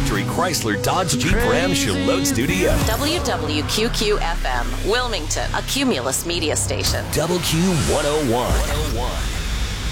factory Chrysler Dodge Jeep Ram Charlotte studio. WWQQ-FM, Wilmington, a Cumulus media station. WQ101.